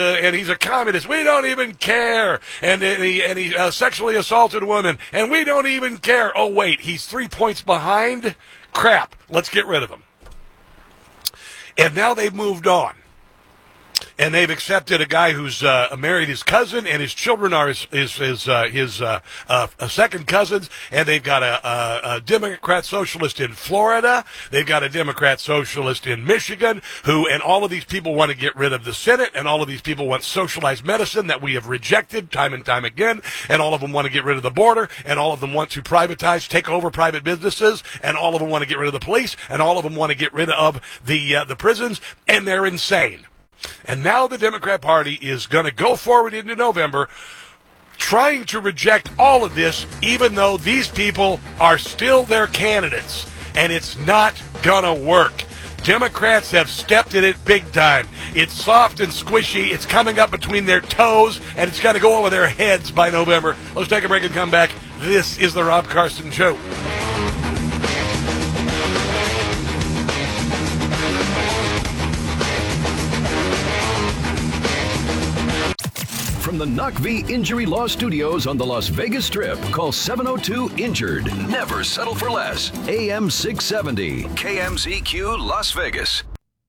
and he's a communist. We don't even care. And he sexually assaulted a woman, and we don't even care. Oh, wait, he's 3 points behind? Crap, let's get rid of him. And now they've moved on. And they've accepted a guy who's married his cousin, and his children are his second cousins. And they've got a Democrat socialist in Florida. They've got a Democrat socialist in Michigan. And all of these people want to get rid of the Senate, and all of these people want socialized medicine that we have rejected time and time again. And all of them want to get rid of the border, and all of them want to privatize, take over private businesses, and all of them want to get rid of the police, and all of them want to get rid of the prisons, and they're insane. And now the Democrat Party is going to go forward into November trying to reject all of this, even though these people are still their candidates. And it's not going to work. Democrats have stepped in it big time. It's soft and squishy. It's coming up between their toes, and it's going to go over their heads by November. Let's take a break and come back. This is the Rob Carson Show. From the NACV Injury Law Studios on the Las Vegas Strip, call 702-INJURED. Never settle for less. AM 670, KMZQ Las Vegas.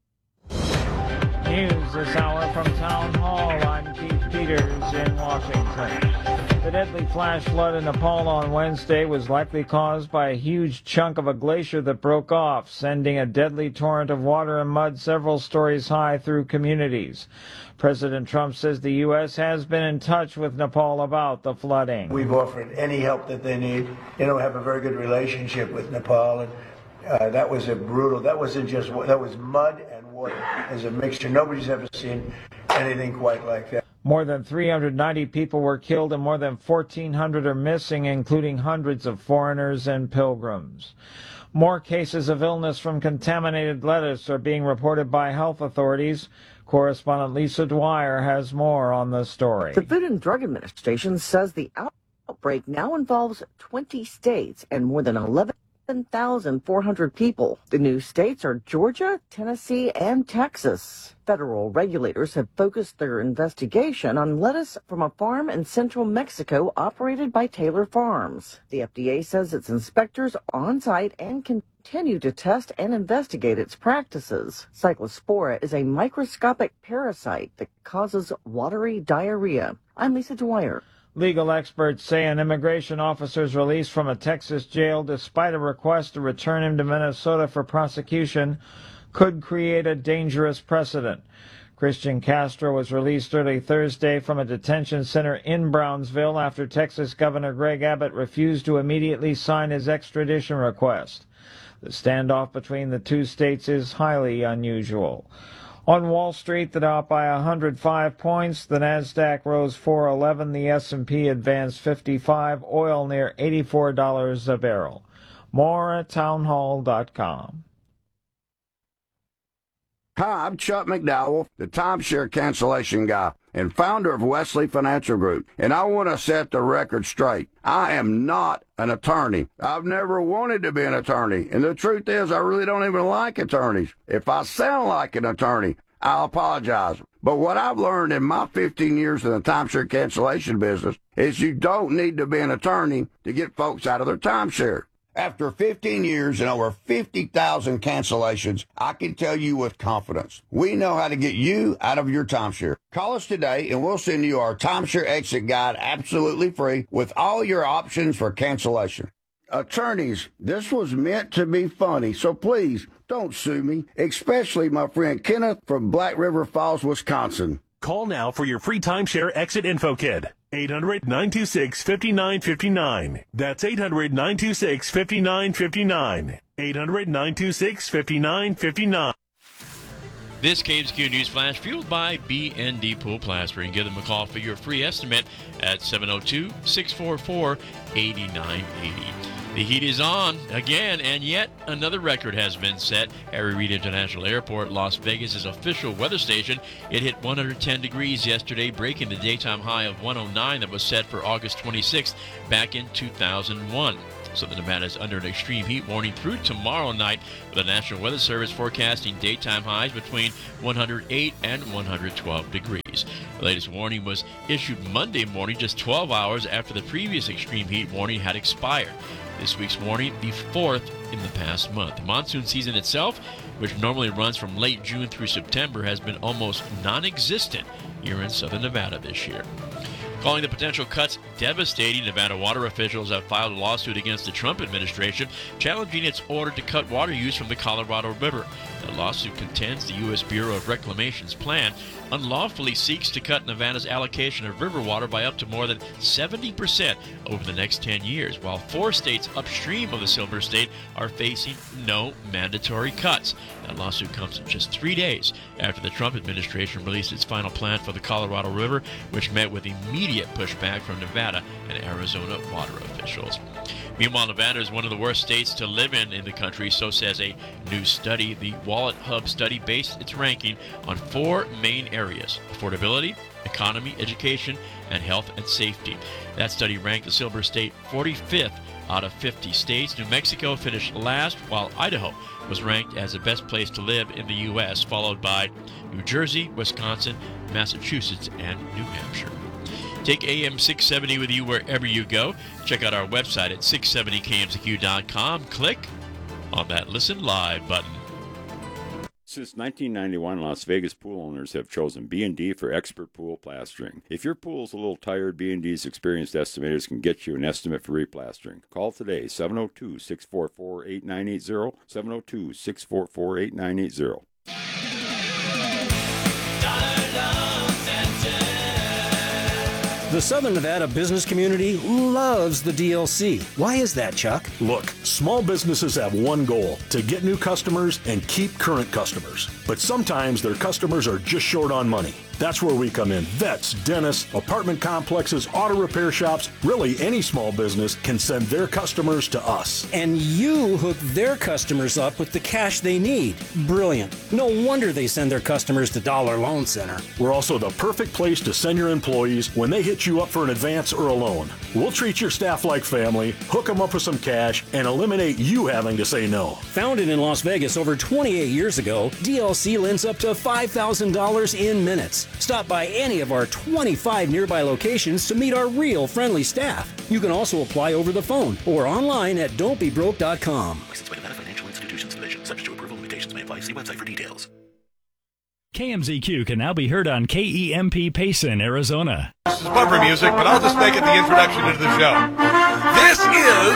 News this hour from Town Hall. I'm Keith Peters in Washington. The deadly flash flood in Nepal on Wednesday was likely caused by a huge chunk of a glacier that broke off, sending a deadly torrent of water and mud several stories high through communities. President Trump says the U.S. has been in touch with Nepal about the flooding. We've offered any help that they need. We have a very good relationship with Nepal, and that was that was mud and water as a mixture. Nobody's ever seen anything quite like that. More than 390 people were killed and more than 1,400 are missing, including hundreds of foreigners and pilgrims. More cases of illness from contaminated lettuce are being reported by health authorities. Correspondent Lisa Dwyer has more on the story. The Food and Drug Administration says the outbreak now involves 20 states and more than 11,400 people. The new states are Georgia, Tennessee, and Texas. Federal regulators have focused their investigation on lettuce from a farm in central Mexico operated by Taylor Farms. The FDA says its inspectors are on site and continue to test and investigate its practices. Cyclospora is a microscopic parasite that causes watery diarrhea. I'm Lisa Dwyer. Legal experts say an immigration officer is released from a Texas jail despite a request to return him to Minnesota for prosecution could create a dangerous precedent. Christian Castro was released early Thursday from a detention center in Brownsville after Texas Governor Greg Abbott refused to immediately sign his extradition request. The standoff between the two states is highly unusual. On Wall Street, the Dow up by 105 points. The Nasdaq rose 411. The S&P advanced 55. Oil near $84 a barrel. More at townhall.com. Hi, I'm Chuck McDowell, the timeshare cancellation guy and founder of Wesley Financial Group, and I want to set the record straight. I am not an attorney. I've never wanted to be an attorney, and the truth is I really don't even like attorneys. If I sound like an attorney, I'll apologize. But what I've learned in my 15 years in the timeshare cancellation business is you don't need to be an attorney to get folks out of their timeshare. After 15 years and over 50,000 cancellations, I can tell you with confidence, we know how to get you out of your timeshare. Call us today and we'll send you our timeshare exit guide absolutely free with all your options for cancellation. Attorneys, this was meant to be funny, so please don't sue me, especially my friend Kenneth from Black River Falls, Wisconsin. Call now for your free timeshare exit info kit. 800-926-5959. That's 800-926-5959. 800-926-5959. This KMZQ News Flash fueled by B&D Pool Plastering. Give them a call for your free estimate at 702-644-8980. The heat is on again, and yet another record has been set. Harry Reid International Airport, Las Vegas' official weather station. It hit 110 degrees yesterday, breaking the daytime high of 109 that was set for August 26th back in 2001. Southern Nevada is under an extreme heat warning through tomorrow night, with the National Weather Service forecasting daytime highs between 108 and 112 degrees. The latest warning was issued Monday morning, just 12 hours after the previous extreme heat warning had expired. This week's warning, the fourth in the past month. The monsoon season itself, which normally runs from late June through September, has been almost non-existent here in Southern Nevada this year. Calling the potential cuts devastating, Nevada water officials have filed a lawsuit against the Trump administration, challenging its order to cut water use from the Colorado River. The lawsuit contends the U.S. Bureau of Reclamation's plan unlawfully seeks to cut Nevada's allocation of river water by up to more than 70% over the next 10 years, while 4 states upstream of the Silver State are facing no mandatory cuts. That lawsuit comes in just 3 days after the Trump administration released its final plan for the Colorado River, which met with immediate pushback from Nevada and Arizona water officials. Meanwhile, Nevada is one of the worst states to live in the country, so says a new study. The Wallet Hub study based its ranking on 4 main areas: affordability, economy, education, and health and safety. That study ranked the Silver State 45th out of 50 states. New Mexico finished last, while Idaho was ranked as the best place to live in the U.S., followed by New Jersey, Wisconsin, Massachusetts, and New Hampshire. Take AM 670 with you wherever you go. Check out our website at 670kmzq.com. Click on that Listen Live button. Since 1991, Las Vegas pool owners have chosen B&D for expert pool plastering. If your pool's a little tired, B&D's experienced estimators can get you an estimate for replastering. Call today, 702-644-8980, 702-644-8980. The Southern Nevada business community loves the DLC. Why is that, Chuck? Look, small businesses have one goal: to get new customers and keep current customers. But sometimes their customers are just short on money. That's where we come in. Vets, dentists, apartment complexes, auto repair shops, really any small business can send their customers to us. And you hook their customers up with the cash they need. Brilliant. No wonder they send their customers to Dollar Loan Center. We're also the perfect place to send your employees when they hit you up for an advance or a loan. We'll treat your staff like family, hook them up with some cash, and eliminate you having to say no. Founded in Las Vegas over 28 years ago, DLC lends up to $5,000 in minutes. Stop by any of our 25 nearby locations to meet our real friendly staff. You can also apply over the phone or online at don'tbebroke.com. Licensed by Nevada Financial Institutions Division. Subject to approval. Limitations may apply. See website for details. KMZQ can now be heard on KEMP Payson, Arizona. This is bumper music, but I'll just make it the introduction to the show. This is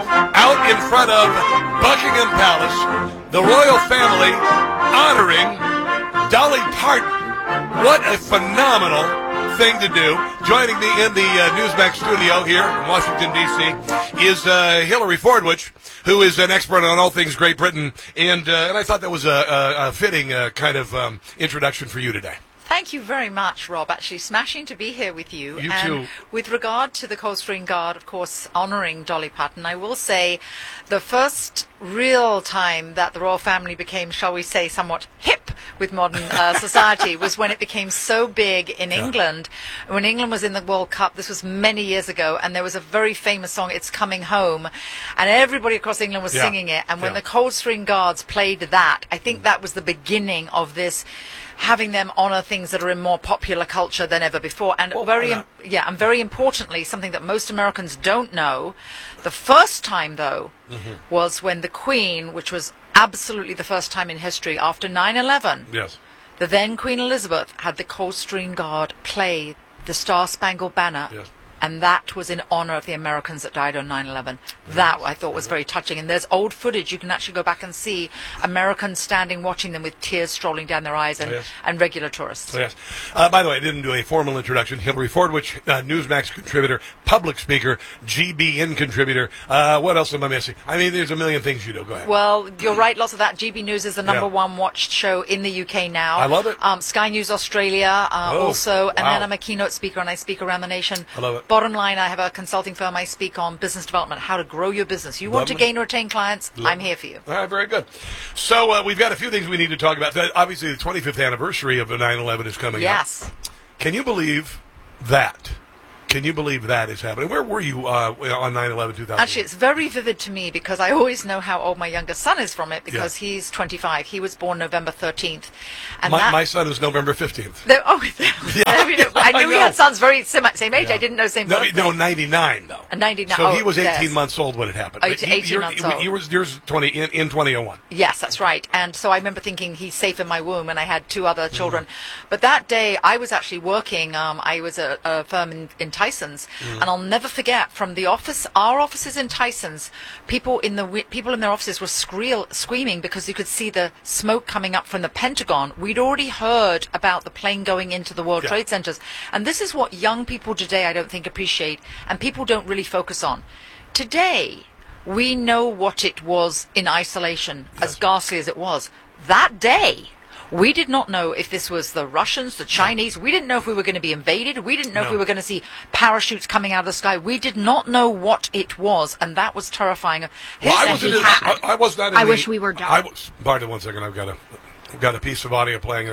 out in front of Buckingham Palace, the royal family honoring Dolly Parton. What a phenomenal thing to do. Joining me in the Newsmax studio here in Washington, D.C. is Hillary Fordwich, who is an expert on all things Great Britain. And I thought that was a fitting kind of introduction for you today. Thank you very much, Rob. Actually, smashing to be here with you. You and too. With regard to the Coldstream Guard, of course, honouring Dolly Parton, I will say the first real time that the royal family became, shall we say, somewhat hip with modern society was when it became so big in England. When England was in the World Cup, this was many years ago, and there was a very famous song, It's Coming Home, and everybody across England was singing it. And when the Coldstream Guards played that, I think that was the beginning of this, having them honor things that are in more popular culture than ever before. And and very importantly, something that most Americans don't know, the first time though was when the Queen, which was absolutely the first time in history after 9/11, the then Queen Elizabeth had the Coldstream Guard play the Star-Spangled Banner. And that was in honor of the Americans that died on 9/11. That I thought was very touching. And there's old footage. You can actually go back and see Americans standing watching them with tears strolling down their eyes, and regular tourists. By the way, I didn't do a formal introduction. Hillary Fordwich, Newsmax contributor, public speaker, GBN contributor. What else am I missing? I mean, there's a million things you do. Go ahead. Well, you're right. Lots of that. GB News is the number one watched show in the UK now. I love it. Sky News Australia also. And then I'm a keynote speaker, and I speak around the nation. I love it. Bottom line, I have a consulting firm. I speak on business development, how to grow your business. You want to gain or retain clients? I'm here for you. All right, very good. So we've got a few things we need to talk about. Obviously, the 25th anniversary of the 9/11 is coming up. Yes. Can you believe that? Can you believe that is happening? Where were you on 9/11/2001? Actually, it's very vivid to me because I always know how old my youngest son is from it because he's 25. He was born November 13th. And my son is November 15th. I knew we had sons very same age. I didn't know same birthday. No, 99 though. 99. So he was 18 months old when it happened. 18 months old. Yours 20 in 2001. Yes, that's right. And so I remember thinking he's safe in my womb, and I had 2 other children. But that day I was actually working. I was at a firm in Tysons, and I'll never forget from the office, our offices in Tysons, people in their offices were screaming because you could see the smoke coming up from the Pentagon. We'd already heard about the plane going into the World Trade Centers, and this is what young people today I don't think appreciate, and people don't really focus on. Today, we know what it was in isolation, as ghastly as it was. That day, we did not know if this was the Russians, the Chinese. We didn't know if we were going to be invaded. We didn't know if we were going to see parachutes coming out of the sky. We did not know what it was, and that was terrifying. I was not in I wish we were done. Pardon 1 second. I've got a piece of audio playing.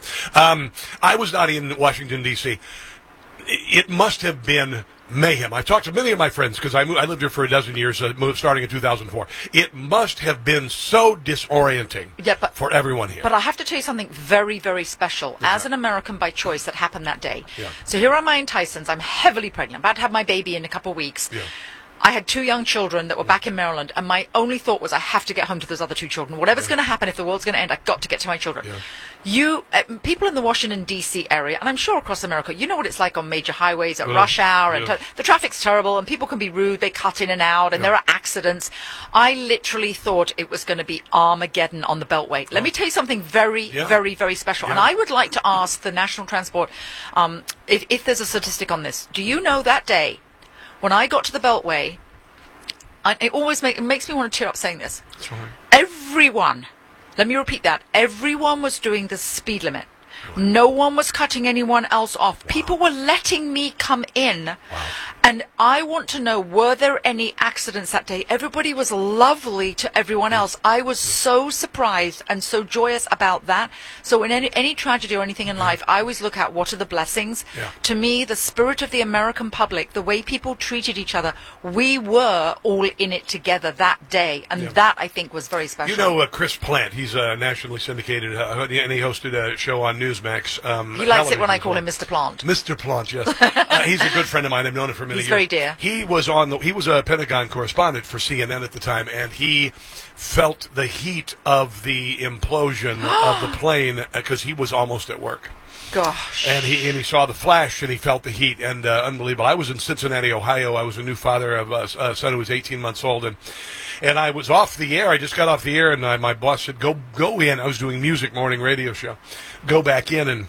I was not in Washington, D.C. It must have been mayhem. I've talked to many of my friends because I lived here for a dozen years, starting in 2004. It must have been so disorienting for everyone here. But I have to tell you something very, very special. As an American by choice, that happened that day. So here am I in Tysons. I'm heavily pregnant. I'm about to have my baby in a couple of weeks. I had 2 young children that were back in Maryland, and my only thought was I have to get home to those other 2 children. Whatever's going to happen, if the world's going to end, I've got to get to my children. People in the Washington, D.C. area, and I'm sure across America, you know what it's like on major highways at rush hour, and the traffic's terrible, and people can be rude, they cut in and out, and there are accidents. I literally thought it was going to be Armageddon on the Beltway. Let me tell you something very, very, very special, and I would like to ask the National Transport, if there's a statistic on this. Do you know that day, when I got to the Beltway, it makes me want to tear up saying this. That's right. Everyone, let me repeat that, everyone was doing the speed limit. No one was cutting anyone else off. People were letting me come in. And I want to know, were there any accidents that day? Everybody was lovely to everyone else. I was so surprised and so joyous about that. So in any tragedy or anything in life, I always look at what are the blessings. To me, the spirit of the American public, the way people treated each other, we were all in it together that day. And that, I think, was very special. You know Chris Plant, he's nationally syndicated, and he hosted a show on Newsmax. He likes it when I call him Mr. Plant. Mr. Plant, yes. He's a good friend of mine. I've known him for many years. He's very dear. He was a Pentagon correspondent for CNN at the time, and he felt the heat of the implosion of the plane because he was almost at work. Gosh. And he saw the flash, and he felt the heat, and unbelievable. I was in Cincinnati, Ohio. I was a new father of a son who was 18 months old, and I was off the air. I just got off the air, and my boss said, "Go in." I was doing music morning radio show. Go back in and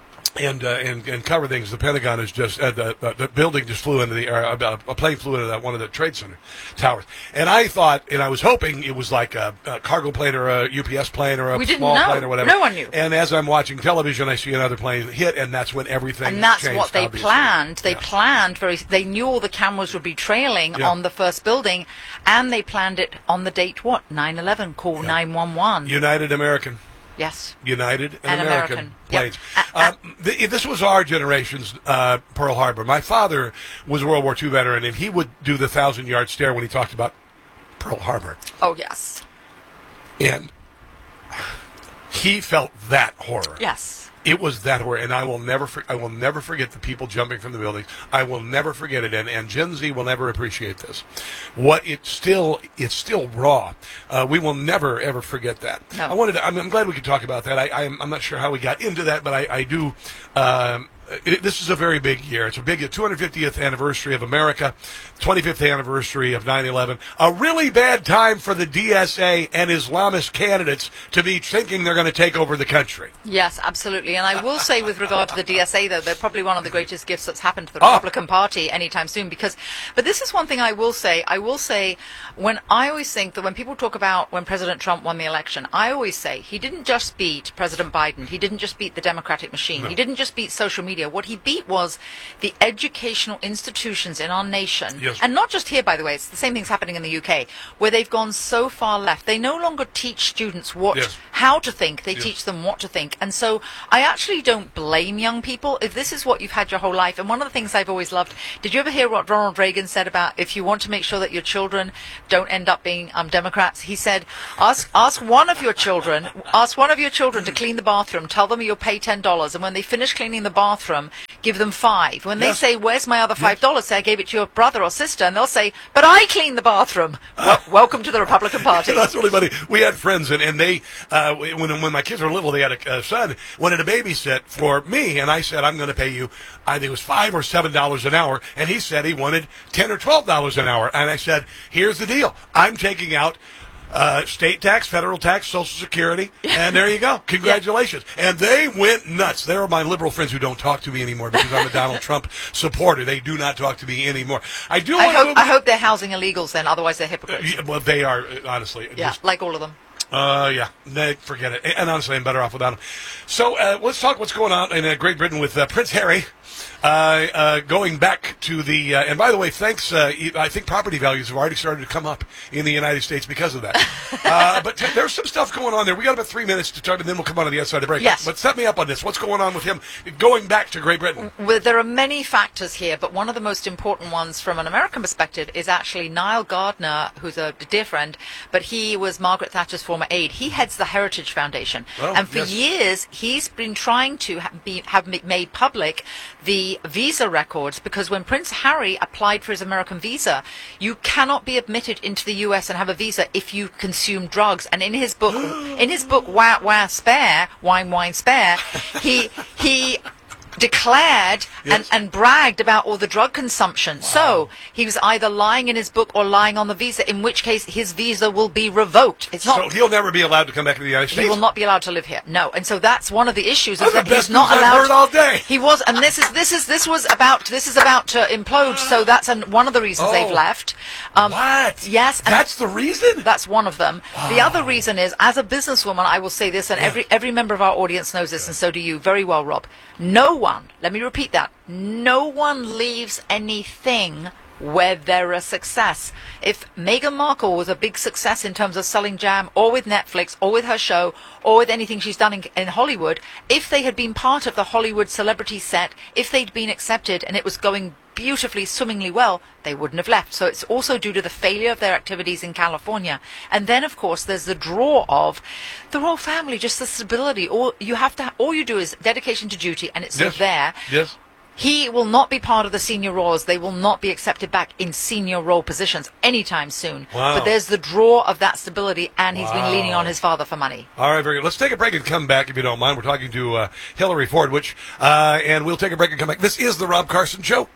cover things. The Pentagon is just the building just flew into the air. A plane flew into one of the Trade Center towers, and I thought, and I was hoping it was like a cargo plane or a UPS plane or a small plane or whatever. No one knew. And as I'm watching television, I see another plane hit, and that's when everything. And that's changed, what they obviously. planned. They planned They knew all the cameras would be trailing on the first building, and they planned it on the date. 9/11. Call 911. United American. Yes. United and American planes. Yep. This was our generation's Pearl Harbor. My father was a World War II veteran, and he would do the 1,000-yard stare when he talked about Pearl Harbor. Oh, yes. And he felt that horror. Yes. It was that horror, and I will never forget the people jumping from the buildings. I will never forget it, and Gen Z will never appreciate this. It's still raw. We will never ever forget that. No. I'm glad we could talk about that. I'm not sure how we got into that, but I do. This is a very big year. It's a big 250th anniversary of America, 25th anniversary of 9/11. A really bad time for the DSA and Islamist candidates to be thinking they're going to take over the country. Yes, absolutely. And I will say with regard to the DSA, though, they're probably one of the greatest gifts that's happened to the Republican Party anytime soon. But this is one thing I will say. I always think that when people talk about when President Trump won the election, I always say he didn't just beat President Biden. He didn't just beat the Democratic machine. No. He didn't just beat social media. media. What he beat was the educational institutions in our nation. Yes. And not just here, by the way. It's the same thing's happening in the UK, where they've gone so far left. They no longer teach students how to think. They teach them what to think. And so I actually don't blame young people if this is what you've had your whole life. And one of the things I've always loved, did you ever hear what Ronald Reagan said about if you want to make sure that your children don't end up being Democrats? He said, ask one of your children to clean the bathroom, tell them you'll pay $10, and when they finish cleaning the bathroom, give them $5. When they say, where's my other $5? Say, I gave it to your brother or sister, and they'll say, but I cleaned the bathroom. Welcome to the Republican Party. That's really funny. We had friends, and they, when my kids were little, they had a son, wanted to babysit for me, and I said, I'm going to pay you, I think it was $5 or $7 an hour, and he said he wanted $10 or $12 an hour, and I said, here's the deal. I'm taking out state tax, federal tax, Social Security, and there you go. Congratulations. And they went nuts. There are my liberal friends who don't talk to me anymore because I'm a Donald Trump supporter. They do not talk to me anymore. I hope they're housing illegals then, otherwise they're hypocrites. Well, they are, honestly. Yeah, like all of them. Yeah, forget it. And honestly, I'm better off without them. So let's talk what's going on in Great Britain with Prince Harry. Going back to the, and by the way, thanks, I think property values have already started to come up in the United States because of that. But there's some stuff going on there. We got about 3 minutes to talk, and then we'll come on to the other side of the break. Yes. But set me up on this. What's going on with him going back to Great Britain? Well, there are many factors here, but one of the most important ones from an American perspective is actually Niall Gardner, who's a dear friend, but he was Margaret Thatcher's former aide. He heads the Heritage Foundation. Oh, and for years, he's been trying to have made public the visa records, because when Prince Harry applied for his American visa, you cannot be admitted into the US and have a visa if you consume drugs. And in his book, Wine, Spare, he declared and bragged about all the drug consumption. Wow. So he was either lying in his book or lying on the visa, in which case his visa will be revoked. So he'll never be allowed to come back to the United States? He will not be allowed to live here. No. And so that's one of the issues. That's is that the best he's not news allowed. I've heard all day. He was, and this is about to implode. So that's one of the reasons they've left. What? Yes. That's the reason? That's one of them. Wow. The other reason is, as a businesswoman, I will say this, and every member of our audience knows this, and so do you very well, Rob. No one, let me repeat that, no one leaves anything where they're a success. If Meghan Markle was a big success in terms of selling jam, or with Netflix, or with her show, or with anything she's done in Hollywood, if they had been part of the Hollywood celebrity set, if they'd been accepted and it was going beautifully, swimmingly well, they wouldn't have left. So it's also due to the failure of their activities in California. And then, of course, there's the draw of the royal family, just the stability. All you do is dedication to duty, and it's there. Yes. He will not be part of the senior royals. They will not be accepted back in senior royal positions anytime soon. Wow. But there's the draw of that stability, and he's been leaning on his father for money. All right, very good. Let's take a break and come back, if you don't mind. We're talking to Hillary Ford, and we'll take a break and come back. This is the Rob Carson Show.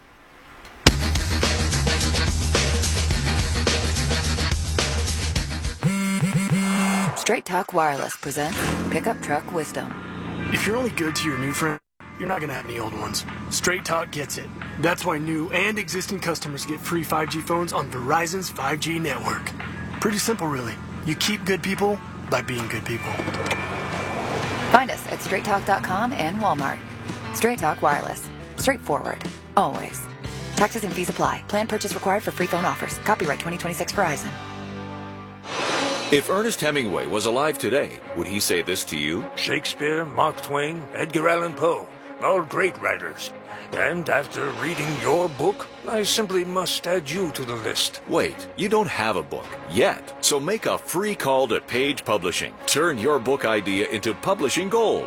Straight Talk Wireless presents Pickup Truck Wisdom. If you're only good to your new friend, you're not going to have any old ones. Straight Talk gets it. That's why new and existing customers get free 5G phones on Verizon's 5G network. Pretty simple, really. You keep good people by being good people. Find us at straighttalk.com and Walmart. Straight Talk Wireless. Straightforward. Always. Taxes and fees apply. Plan purchase required for free phone offers. Copyright 2026 Verizon. If Ernest Hemingway was alive today, would he say this to you? Shakespeare, Mark Twain, Edgar Allan Poe, all great writers. And after reading your book, I simply must add you to the list. Wait, you don't have a book yet. So make a free call to Page Publishing. Turn your book idea into publishing gold.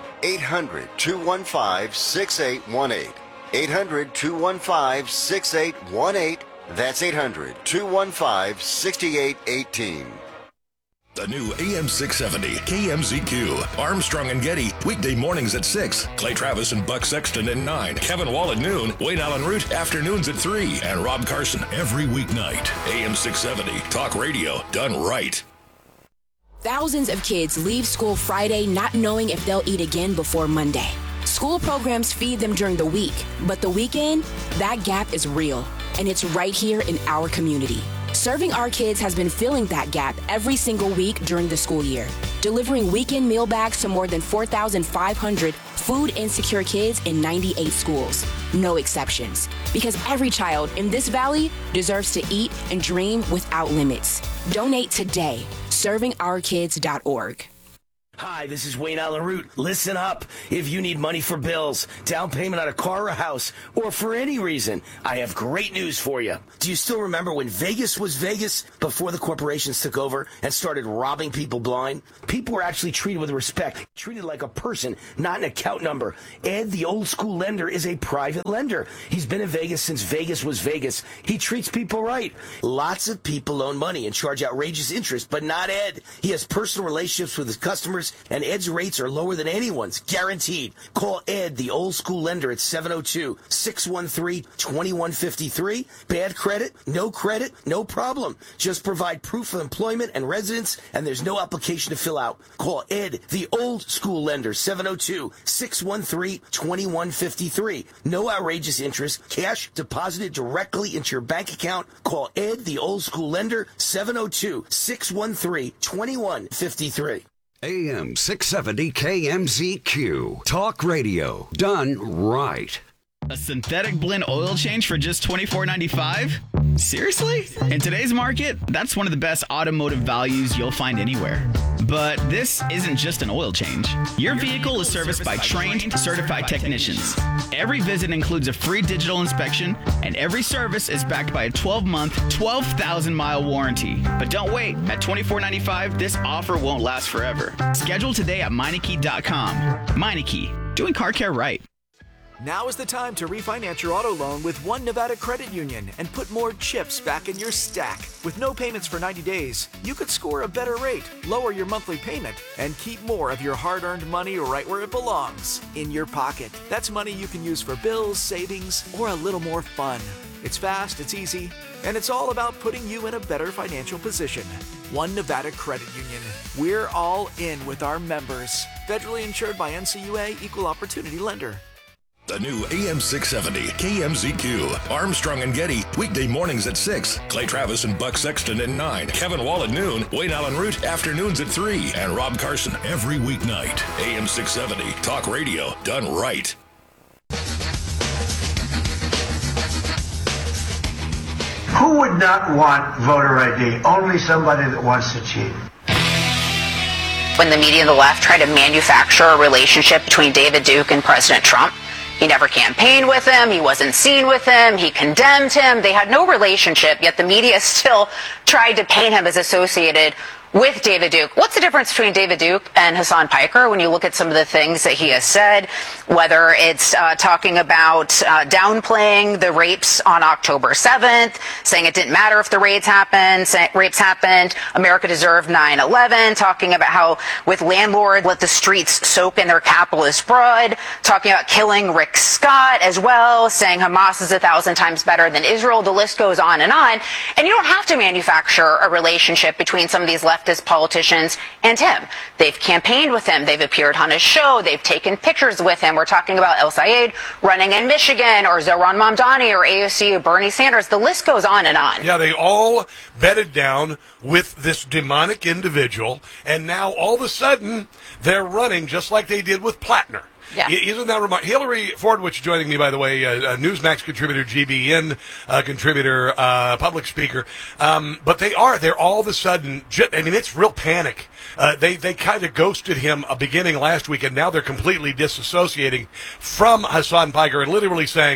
800-215-6818. 800-215-6818. That's 800-215-6818. The new AM 670 KMZQ. Armstrong and Getty, weekday mornings at 6. Clay Travis and Buck Sexton at 9. Kevin Wall at noon. Wayne Allen Root, afternoons at 3. And Rob Carson every weeknight. AM 670, talk radio done right. Thousands of kids leave school Friday not knowing if they'll eat again before Monday. School programs feed them during the week, but the weekend, that gap is real, and it's right here in our community. Serving Our Kids has been filling that gap every single week during the school year, delivering weekend meal bags to more than 4,500 food insecure kids in 98 schools. No exceptions. Because every child in this valley deserves to eat and dream without limits. Donate today. ServingOurKids.org. Hi, this is Wayne Allen Root. Listen up. If you need money for bills, down payment on a car or a house, or for any reason, I have great news for you. Do you still remember when Vegas was Vegas before the corporations took over and started robbing people blind? People were actually treated with respect, treated like a person, not an account number. Ed, the old school lender, is a private lender. He's been in Vegas since Vegas was Vegas. He treats people right. Lots of people loan money and charge outrageous interest, but not Ed. He has personal relationships with his customers, and Ed's rates are lower than anyone's, guaranteed. Call Ed, the old school lender, at 702-613-2153. Bad credit, no problem. Just provide proof of employment and residence, and there's no application to fill out. Call Ed, the old school lender, 702-613-2153. No outrageous interest, cash deposited directly into your bank account. Call Ed, the old school lender, 702-613-2153. AM 670 KMZQ. Talk radio. Done right. A synthetic blend oil change for just $24.95? Seriously? In today's market, that's one of the best automotive values you'll find anywhere. But this isn't just an oil change. Your vehicle is serviced by trained, certified technicians. Every visit includes a free digital inspection, and every service is backed by a 12-month, 12,000-mile warranty. But don't wait. At $24.95, this offer won't last forever. Schedule today at Meineke.com. Meineke, doing car care right. Now is the time to refinance your auto loan with One Nevada Credit Union and put more chips back in your stack. With no payments for 90 days, you could score a better rate, lower your monthly payment, and keep more of your hard-earned money right where it belongs, in your pocket. That's money you can use for bills, savings, or a little more fun. It's fast, it's easy, and it's all about putting you in a better financial position. One Nevada Credit Union. We're all in with our members. Federally insured by NCUA, Equal Opportunity Lender. The new AM 670 KMZQ. Armstrong and Getty, weekday mornings at 6. Clay Travis and Buck Sexton at 9. Kevin Wall at noon. Wayne Allen Root, afternoons at 3. And Rob Carson every weeknight. AM 670, talk radio done right. Who would not want voter ID? Only somebody that wants to cheat. When the media and the left try to manufacture a relationship between David Duke and President Trump, he never campaigned with him, he wasn't seen with him, he condemned him, they had no relationship, yet the media still tried to paint him as associated with David Duke. What's the difference between David Duke and Hassan Piker when you look at some of the things that he has said, whether it's talking about downplaying the rapes on October 7th, saying it didn't matter if the rapes happened, America deserved 9/11, talking about how with landlords let the streets soak in their capitalist blood, talking about killing Rick Scott as well, saying Hamas is 1,000 times better than Israel. The list goes on. And you don't have to manufacture a relationship between some of these leftist politicians and him. They've campaigned with him. They've appeared on his show. They've taken pictures with him. We're talking about El Sayed running in Michigan, or Zohran Mamdani, or AOC, or Bernie Sanders. The list goes on and on. Yeah, they all bedded down with this demonic individual, and now all of a sudden they're running just like they did with Plattner. Yeah. Isn't that remarkable? Hillary Fordwich joining me, by the way, Newsmax contributor, GBN contributor, public speaker. But they're all of a sudden, it's real panic. They kind of ghosted him beginning last week, and now they're completely disassociating from Hassan Piker and literally saying,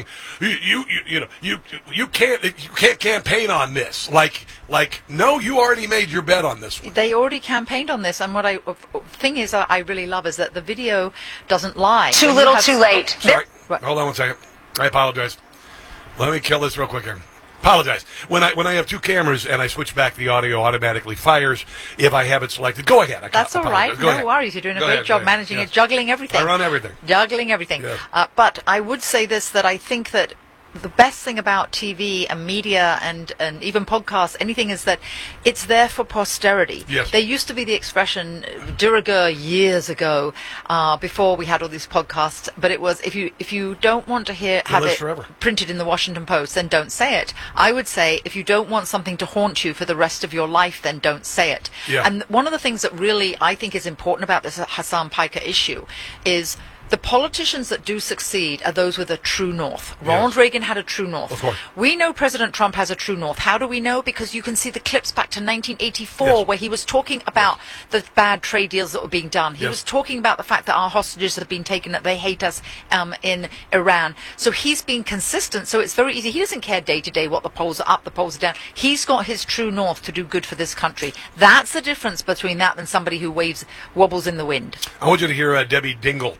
you can't campaign on this. No, you already made your bet on this one. They already campaigned on this, and what I really love is that the video doesn't lie. Too little, too late. Sorry. Hold on one second. I apologize. Let me kill this real quick here. Apologize. When I have two cameras and I switch back, the audio automatically fires if I have it selected. Go ahead. That's all right. No worries. You're doing a great job managing it, juggling everything. I run everything. Juggling everything. Yeah. But I would say this, that I think that the best thing about TV and media and even podcasts, anything, is that it's there for posterity. Yes. There used to be the expression de rigueur years ago, before we had all these podcasts, but it was if you don't want to have it forever. Printed in the Washington Post, then don't say it. I would say if you don't want something to haunt you for the rest of your life, then don't say it. Yeah. And one of the things that really I think is important about this Hassan Piker issue is The politicians that do succeed are those with a true north. Ronald Reagan had a true north. Of course. We know President Trump has a true north. How do we know? Because you can see the clips back to 1984 where he was talking about the bad trade deals that were being done. He was talking about the fact that our hostages have been taken, that they hate us in Iran. So he's been consistent. So it's very easy. He doesn't care day to day what the polls are up, the polls are down. He's got his true north to do good for this country. That's the difference between that and somebody who wobbles in the wind. I want you to hear Debbie Dingell.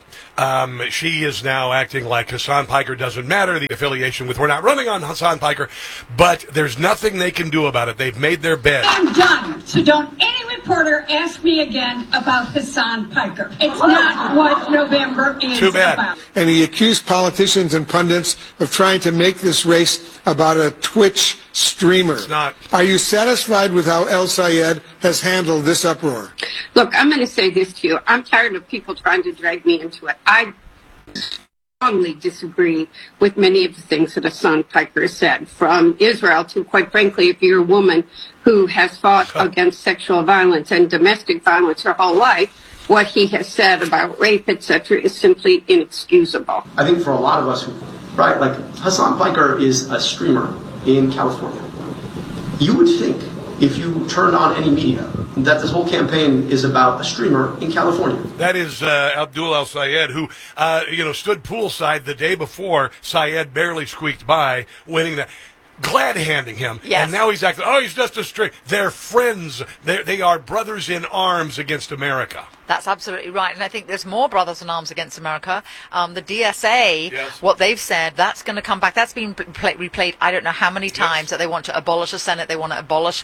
She is now acting like Hassan Piker doesn't matter, the affiliation with, we're not running on Hassan Piker, but there's nothing they can do about it. They've made their bed. I'm done. So don't any reporter ask me again about Hassan Piker. It's not what November is Too bad. about. And he accused politicians and pundits of trying to make this race about a Twitch streamer. It's not. Are you satisfied with how El Sayed has handled this uproar? Look, I'm going to say this to you. I'm tired of people trying to drag me into it. I strongly disagree with many of the things that Hassan Piker has said, from Israel to, quite frankly, if you're a woman who has fought against sexual violence and domestic violence her whole life, what he has said about rape, etc., is simply inexcusable. I think for a lot of us, right, like Hassan Piker is a streamer in California. You would think, if you turned on any media, that this whole campaign is about a streamer in California. That is Abdul El Sayed, who stood poolside the day before Sayed barely squeaked by, winning the. Glad handing him, and now he's acting. Oh, he's just a string. They're friends. They are brothers in arms against America. That's absolutely right. And I think there's more brothers in arms against America. The DSA, what they've said, that's going to come back. That's been replayed I don't know how many times, that they want to abolish the Senate, they want to abolish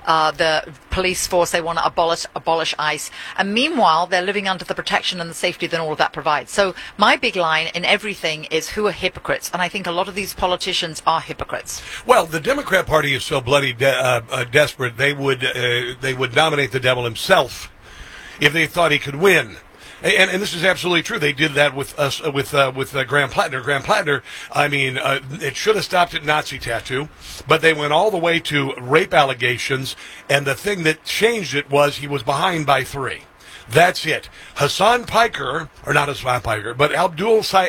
the police force, they want to abolish ICE. And meanwhile, they're living under the protection and the safety that all of that provides. So my big line in everything is, who are hypocrites? And I think a lot of these politicians are hypocrites. Well, the Democrat Party is so bloody desperate, they would nominate the devil himself if they thought he could win. And this is absolutely true. They did that with us, with Graham Plattner. Graham Plattner, I mean, it should have stopped at Nazi tattoo, but they went all the way to rape allegations, and the thing that changed it was he was behind by 3. That's it. Hassan Piker, or not Hassan Piker, but Abdul Sayed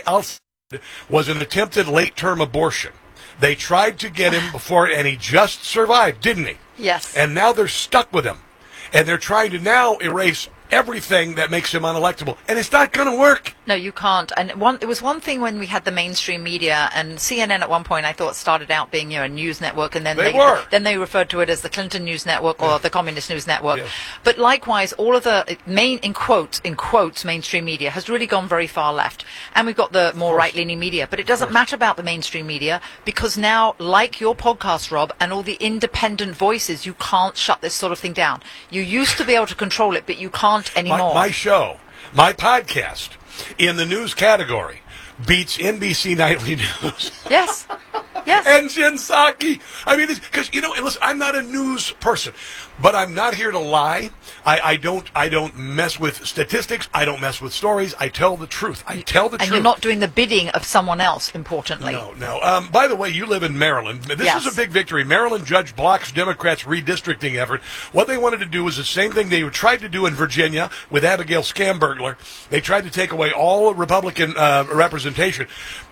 was an attempted late-term abortion. They tried to get him before, and he just survived, didn't he? Yes. And now they're stuck with him. And they're trying to now erase everything that makes him unelectable. And it's not going to work. No, you can't. And it was one thing when we had the mainstream media, and CNN at one point I thought started out being a news network, and then they referred to it as the Clinton News Network or the Communist News Network. Yeah. But likewise, all of the in quotes, mainstream media has really gone very far left. And we've got the more right-leaning media. But it doesn't matter about the mainstream media, because now, like your podcast, Rob, and all the independent voices, you can't shut this sort of thing down. You used to be able to control it, but you can't anymore. My show, my podcast, in the news category, beats NBC Nightly News. Yes. Yes. And Jen Psaki. I mean, because, listen, I'm not a news person, but I'm not here to lie. I don't mess with statistics. I don't mess with stories. I tell the truth. And you're not doing the bidding of someone else, importantly. No. By the way, you live in Maryland. This is a big victory. Maryland judge blocks Democrats' redistricting effort. What they wanted to do was the same thing they tried to do in Virginia with Abigail Scambergler. They tried to take away all Republican representation.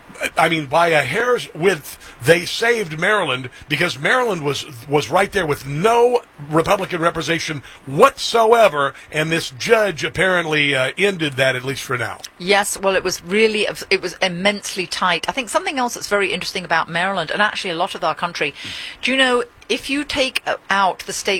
I mean, by a hair's width, they saved Maryland, because Maryland was right there with no Republican representation whatsoever, and this judge apparently ended that, at least for now. Yes, well, it was immensely tight. I think something else that's very interesting about Maryland, and actually a lot of our country, do you know, if you take out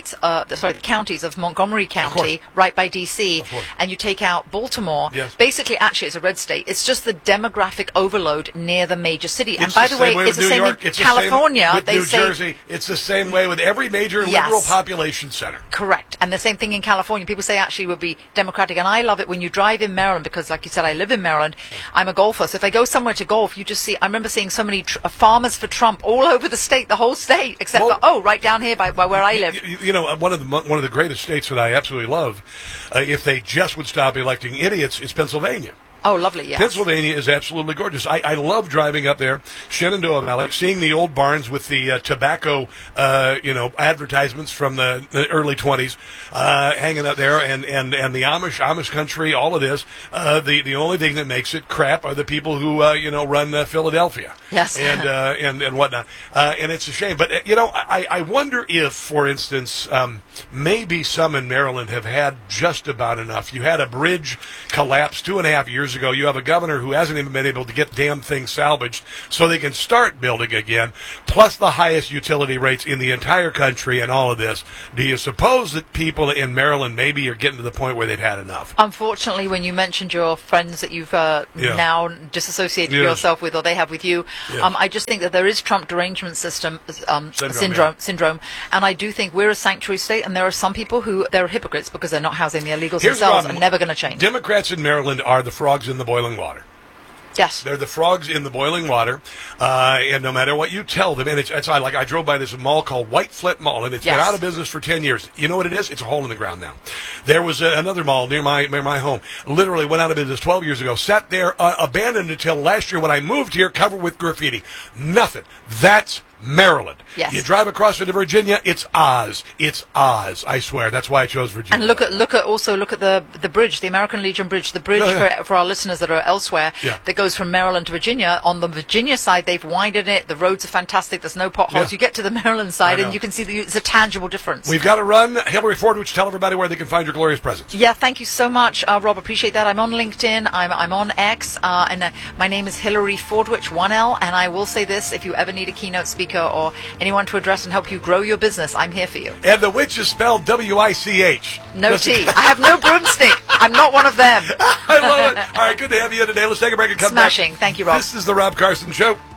the counties of Montgomery County, right by D.C., and you take out Baltimore, basically, actually, it's a red state. It's just the demographic overload near the major city. And by the way, it's the same in California. With New Jersey, it's the same way with every major liberal population center. Correct. And the same thing in California. People say actually would be Democratic. And I love it when you drive in Maryland, because, like you said, I live in Maryland. I'm a golfer. So if I go somewhere to golf, you just see, I remember seeing so many farmers for Trump all over the state, the whole state, except for, right down here by where I live. One of the greatest states that I absolutely love, if they just would stop electing idiots, is Pennsylvania. Oh, lovely, yes. Pennsylvania is absolutely gorgeous. I love driving up there, Shenandoah Valley, seeing the old barns with the tobacco, advertisements from the early 20s, hanging out there, and the Amish country, all of this. The only thing that makes it crap are the people who, run Philadelphia. Yes. And whatnot. And it's a shame. But, I wonder if, for instance, maybe some in Maryland have had just about enough. You had a bridge collapse 2.5 years ago. You have a governor who hasn't even been able to get damn things salvaged so they can start building again, plus the highest utility rates in the entire country and all of this. Do you suppose that people in Maryland maybe are getting to the point where they've had enough? Unfortunately, when you mentioned your friends that you've now disassociated yourself with, or they have with you, I just think that there is Trump derangement syndrome, and I do think we're a sanctuary state, and there are some people who they're hypocrites because they're not housing the illegals themselves and never going to change. Democrats in Maryland are the frogs in the boiling water. Yes. They're the frogs in the boiling water, and no matter what you tell them, and it's like I drove by this mall called White Flint Mall, and it's been out of business for 10 years. You know what it is? It's a hole in the ground now. There was another mall near my home, literally went out of business 12 years ago, sat there abandoned until last year when I moved here, covered with graffiti. Nothing. That's Maryland. Yes. You drive across into Virginia, it's Oz. It's Oz. I swear. That's why I chose Virginia. And look at the bridge, the American Legion Bridge, the bridge for our listeners that are elsewhere that goes from Maryland to Virginia. On the Virginia side, they've widened it. The roads are fantastic. There's no potholes. You get to the Maryland side, and you can see it's a tangible difference. We've got to run. Hillary Fordwich, tell everybody where they can find your glorious presence. Yeah, thank you so much, Rob. Appreciate that. I'm on LinkedIn. I'm on X, and my name is Hillary Fordwich, 1L. And I will say this: if you ever need a keynote speaker or anyone to address and help you grow your business, I'm here for you. And the witch is spelled W-I-C-H. No T. I have no broomstick. I'm not one of them. I love it. All right, good to have you today. Let's take a break and come back. Smashing. Thank you, Rob. This is the Rob Carson Show.